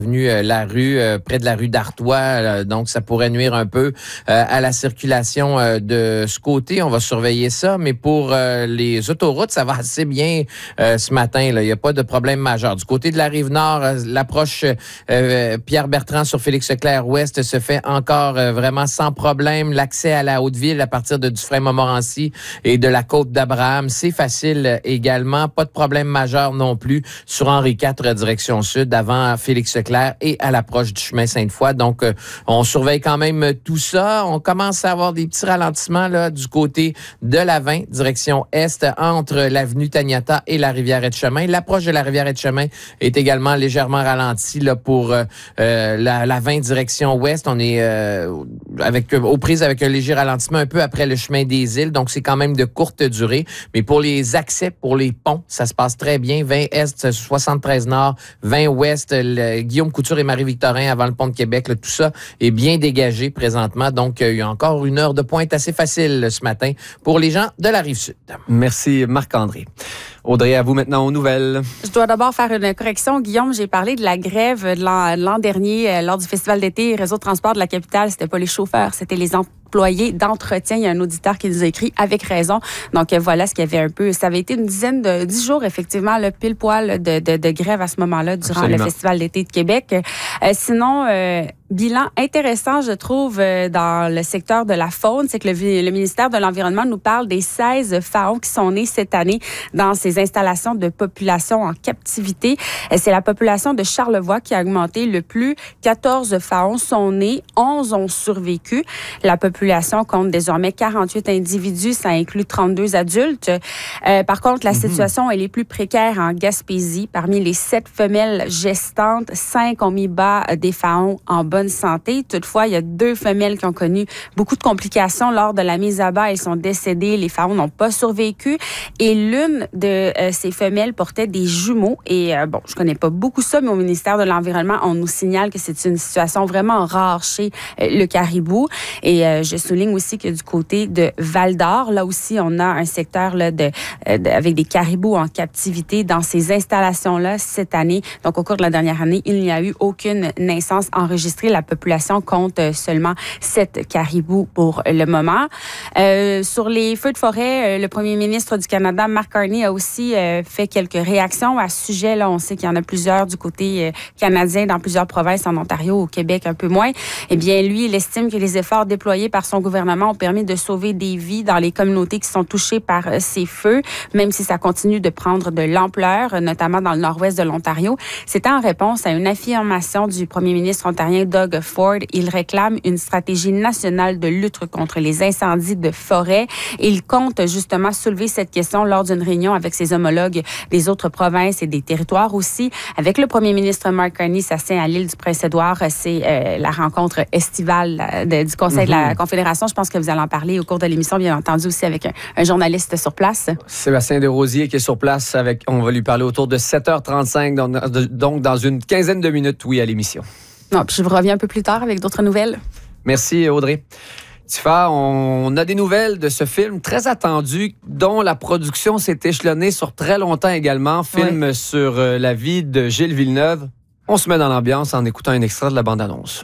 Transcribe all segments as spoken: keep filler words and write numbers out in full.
Avenue euh, La Rue, euh, près de la rue d'Artois, euh, donc ça pourrait nuire un peu euh, à la circulation euh, de ce côté. On va surveiller ça, mais pour euh, les autoroutes, ça va assez bien euh, ce matin. Là. Il n'y a pas de problème majeur. Du côté de la Rive-Nord, euh, l'approche euh, Pierre-Bertrand sur Félix-Leclerc-Ouest se fait encore euh, vraiment sans problème. L'accès à la Haute-Ville à partir de Dufresne-Montmorency et de la Côte d'Abraham, c'est facile également. Pas de problème majeur non plus sur Henri quatre, direction sud, avant Félix-Leclerc et à l'approche du chemin Sainte-Foy. Donc, euh, on surveille quand même tout ça. On commence à avoir des petits ralentissements là du côté de la vingt, direction est, entre l'avenue Taniata et la Rivière-Etchemin. L'approche de la Rivière-Etchemin est également légèrement ralentie là pour euh, la, la vingt, direction ouest. On est euh, avec aux prises avec un léger ralentissement un peu après le chemin des îles. Donc, c'est quand même de courte durée. Mais pour les accès, pour les ponts, ça se passe très bien. vingt est, soixante-treize nord, vingt ouest, le Guillaume Couture et Marie-Victorin avant le pont de Québec. Là, tout ça est bien dégagé présentement. Donc, euh, il y a encore une heure de pointe assez facile ce matin pour les gens de la Rive-Sud. Merci Marc-André. Audrey, à vous maintenant aux nouvelles. Je dois d'abord faire une correction. Guillaume, j'ai parlé de la grève de l'an, de l'an dernier euh, lors du Festival d'été Réseau de transport de la capitale. C'était pas les chauffeurs, c'était les employés d'entretien. Il y a un auditeur qui nous a écrit avec raison. Donc, euh, voilà ce qu'il y avait un peu. Ça avait été une dizaine de dix jours, effectivement, le pile poil de, de, de grève à ce moment-là durant Absolument. le Festival d'été de Québec. Euh, sinon, euh, bilan intéressant, je trouve, euh, dans le secteur de la faune, c'est que le, le ministère de l'Environnement nous parle des seize faons qui sont nés cette année dans ces installations de population en captivité. Euh, c'est la population de Charlevoix qui a augmenté le plus. quatorze faons sont nés, onze ont survécu. La population compte désormais quarante-huit individus, ça inclut trente-deux adultes. Euh, par contre, la mm-hmm. situation elle est plus précaire en Gaspésie. Parmi les sept femelles gestantes, cinq ont mis bas des faons en bonne santé. Toutefois, il y a deux femelles qui ont connu beaucoup de complications lors de la mise à bas. Elles sont décédées. Les faons n'ont pas survécu. Et l'une de euh, ces femelles portait des jumeaux. Et euh, bon, je connais pas beaucoup ça, mais au ministère de l'Environnement, on nous signale que c'est une situation vraiment rare chez euh, le caribou. Et euh, je souligne aussi que du côté de Val-d'Or, là aussi, on a un secteur là, de, euh, de, avec des caribous en captivité dans ces installations-là cette année. Donc, au cours de la dernière année, il n'y a eu aucune naissance enregistrée. La population compte seulement sept caribous pour le moment. Euh, sur les feux de forêt, le premier ministre du Canada, Mark Carney, a aussi euh, fait quelques réactions à ce sujet. Là, on sait qu'il y en a plusieurs du côté euh, canadien, dans plusieurs provinces, en Ontario, au Québec, un peu moins. Eh bien, lui, il estime que les efforts déployés par son gouvernement ont permis de sauver des vies dans les communautés qui sont touchées par euh, ces feux, même si ça continue de prendre de l'ampleur, notamment dans le nord-ouest de l'Ontario. C'était en réponse à une affirmation du premier ministre ontarien, Doug Ford. Il réclame une stratégie nationale de lutte contre les incendies de forêt. Il compte justement soulever cette question lors d'une réunion avec ses homologues des autres provinces et des territoires aussi. Avec le premier ministre Mark Carney, ça c'est à l'île du Prince-Édouard. C'est euh, la rencontre estivale de, du Conseil mm-hmm. de la Confédération. Je pense que vous allez en parler au cours de l'émission, bien entendu, aussi avec un, un journaliste sur place. Sébastien Desrosiers qui est sur place. Avec, on va lui parler autour de sept heures trente-cinq, donc, donc dans une quinzaine de minutes, oui, à l'émission. Non, puis je vous reviens un peu plus tard avec d'autres nouvelles. Merci, Audrey. Tifa, on a des nouvelles de ce film très attendu, dont la production s'est échelonnée sur très longtemps également. Film oui. sur euh, la vie de Gilles Villeneuve. On se met dans l'ambiance en écoutant un extrait de la bande-annonce.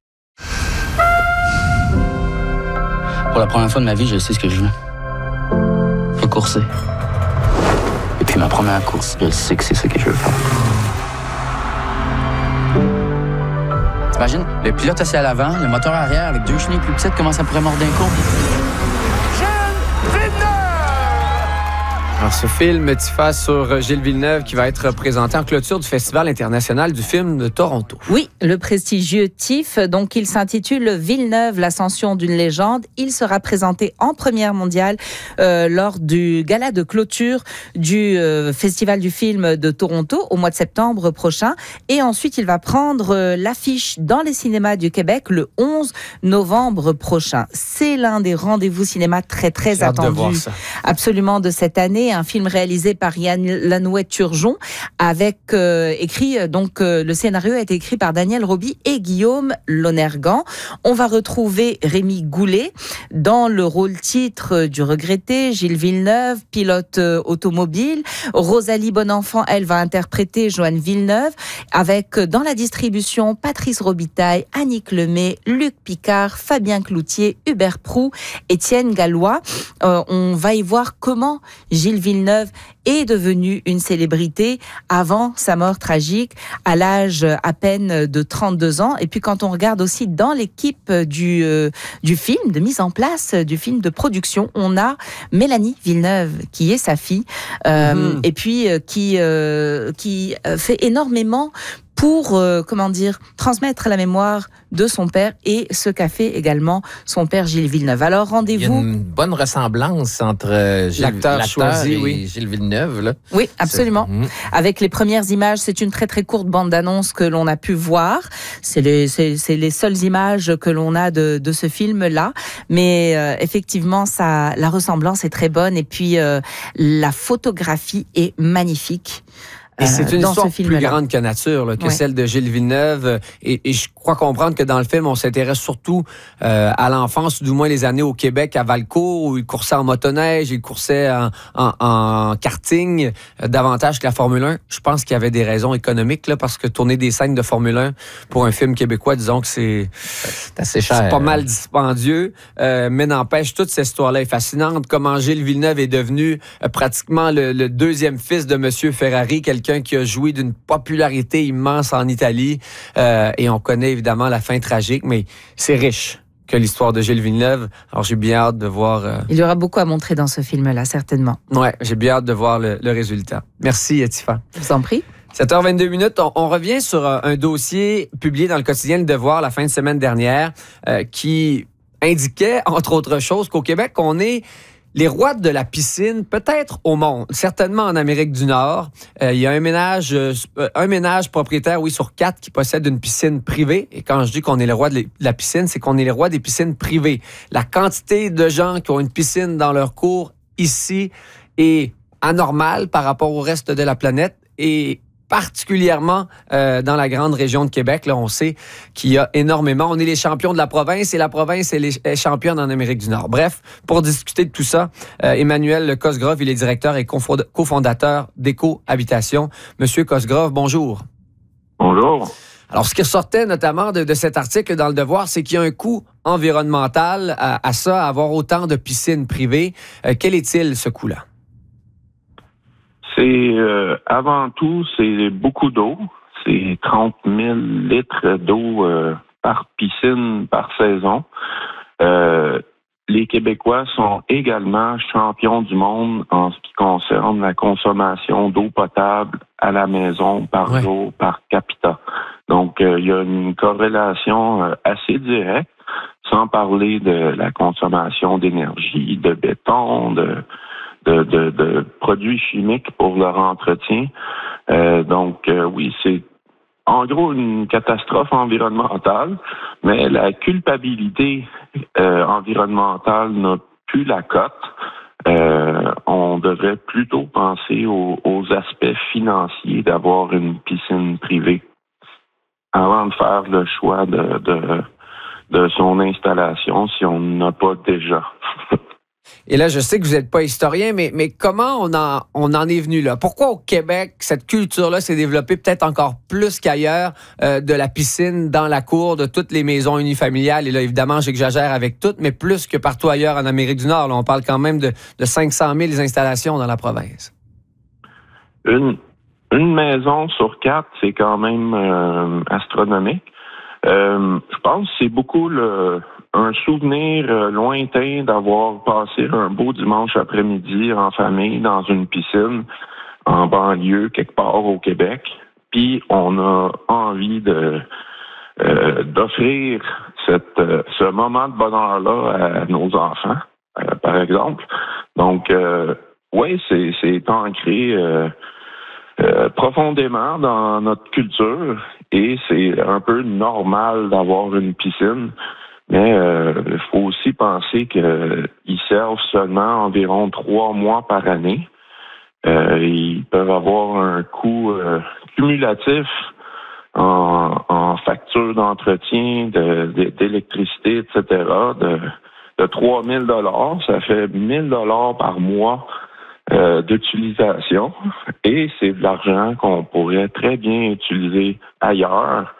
Pour la première fois de ma vie, je sais ce que je veux. Je veux courser. Et puis ma première course, je sais que c'est ce que je veux faire. T'imagines, le pilote assis à l'avant, le moteur arrière avec deux chenilles plus petites, comment ça pourrait mordre d'un coup? Gilles Villeneuve! Alors, ce film, Tifa, sur Gilles Villeneuve, qui va être présenté en clôture du Festival international du film de Toronto. Oui, le prestigieux T I F. Donc, il s'intitule Villeneuve, l'ascension d'une légende. Il sera présenté en première mondiale euh, lors du gala de clôture du euh, Festival du film de Toronto au mois de septembre prochain. Et ensuite, il va prendre euh, l'affiche dans les cinémas du Québec le onze novembre prochain. C'est l'un des rendez-vous cinéma très, très attendus. De absolument de cette année. un film réalisé par Yann Lanouet-Turgeon, avec euh, écrit, donc euh, le scénario a été écrit par Daniel Roby et Guillaume Lonergan. On va retrouver Rémi Goulet dans le rôle titre du regretté, Gilles Villeneuve, pilote euh, automobile. Rosalie Bonenfant, elle, va interpréter Joanne Villeneuve, avec dans la distribution Patrice Robitaille, Annick Lemay, Luc Picard, Fabien Cloutier, Hubert Proulx, Étienne Gallois. Euh, on va y voir comment Gilles Villeneuve est devenu une célébrité avant sa mort tragique à l'âge à peine de trente-deux ans. Et puis quand on regarde aussi dans l'équipe du, euh, du film, de mise en place du film de production, on a Mélanie Villeneuve qui est sa fille euh, mmh. et puis euh, qui, euh, qui fait énormément pour, euh, comment dire, transmettre la mémoire de son père et ce qu'a fait également son père Gilles Villeneuve. Alors, rendez-vous... Il y a une bonne ressemblance entre Gilles, l'acteur, l'acteur choisi, et oui. Gilles Villeneuve. Là. Oui, absolument. Mmh. Avec les premières images, c'est une très, très courte bande-annonce que l'on a pu voir. C'est les, c'est, c'est les seules images que l'on a de, de ce film-là. Mais euh, effectivement, ça, la ressemblance est très bonne. Et puis, euh, la photographie est magnifique. Et c'est une histoire plus grande que nature, là, que ouais. celle de Gilles Villeneuve. Et, et je crois comprendre que dans le film, on s'intéresse surtout euh, à l'enfance, ou du moins les années au Québec, à Valcourt, où il coursait en motoneige, il coursait en, en, en karting, euh, davantage que la Formule un. Je pense qu'il y avait des raisons économiques, là, parce que tourner des scènes de Formule un pour un film québécois, disons que c'est, c'est assez cher. C'est pas mal dispendieux. Euh, mais n'empêche, toute cette histoire-là est fascinante. Comment Gilles Villeneuve est devenu euh, pratiquement le, le deuxième fils de Monsieur Ferrari, quelqu'un qui a joui d'une popularité immense en Italie. Euh, et on connaît évidemment la fin tragique, mais c'est riche que l'histoire de Gilles Villeneuve. Alors, j'ai bien hâte de voir... Euh... Il y aura beaucoup à montrer dans ce film-là, certainement. Ouais, j'ai bien hâte de voir le, le résultat. Merci, Tifa. Je vous en prie. sept heures vingt-deux minutes, on, on revient sur un, un dossier publié dans le quotidien Le Devoir la fin de semaine dernière euh, qui indiquait, entre autres choses, qu'au Québec, on est les rois de la piscine, peut-être au monde, certainement en Amérique du Nord. Euh, il y a un ménage, euh, un ménage propriétaire, oui, sur quatre qui possède une piscine privée. Et quand je dis qu'on est le roi de la piscine, c'est qu'on est les rois des piscines privées. La quantité de gens qui ont une piscine dans leur cour ici est anormale par rapport au reste de la planète et particulièrement euh, dans la grande région de Québec. Là, on sait qu'il y a énormément. On est les champions de la province et la province est, les, est championne en Amérique du Nord. Bref, pour discuter de tout ça, euh, Emmanuel Cosgrove, il est directeur et cofondateur d'Éco-Habitation. Monsieur Cosgrove, bonjour. Bonjour. Alors, ce qui ressortait notamment de, de cet article dans Le Devoir, c'est qu'il y a un coût environnemental à, à ça, à avoir autant de piscines privées. Euh, quel est-il, ce coût-là? C'est euh, avant tout, c'est beaucoup d'eau. C'est trente mille litres d'eau euh, par piscine par saison. Euh, les Québécois sont également champions du monde en ce qui concerne la consommation d'eau potable à la maison par ouais. jour, par capita. Donc, euh, il y a une corrélation euh, assez directe, sans parler de la consommation d'énergie, de béton, de De, de, de produits chimiques pour leur entretien. Euh, donc, euh, oui, c'est en gros une catastrophe environnementale, mais la culpabilité euh, environnementale n'a plus la cote. Euh, on devrait plutôt penser aux, aux aspects financiers d'avoir une piscine privée avant de faire le choix de, de, de son installation si on n'en a pas déjà. Et là, je sais que vous n'êtes pas historien, mais, mais comment on en, on en est venu là? Pourquoi au Québec, cette culture-là s'est développée peut-être encore plus qu'ailleurs euh, de la piscine dans la cour de toutes les maisons unifamiliales? Et là, évidemment, j'exagère avec toutes, mais plus que partout ailleurs en Amérique du Nord. Là, on parle quand même de, de cinq cent mille installations dans la province. Une, une maison sur quatre, c'est quand même euh, astronomique. Euh, je pense que c'est beaucoup le... un souvenir euh, lointain d'avoir passé un beau dimanche après-midi en famille dans une piscine en banlieue quelque part au Québec. Puis on a envie de euh, d'offrir cette euh, ce moment de bonheur-là à nos enfants, euh, par exemple. Donc euh, oui, c'est c'est ancré euh, euh, profondément dans notre culture et c'est un peu normal d'avoir une piscine. Mais il euh, faut aussi penser qu'ils servent seulement environ trois mois par année. Euh, ils peuvent avoir un coût euh, cumulatif en, en facture d'entretien, de, de, d'électricité, et cetera, de, de trois mille dollars. Ça fait mille dollars par mois euh, d'utilisation. Et c'est de l'argent qu'on pourrait très bien utiliser ailleurs.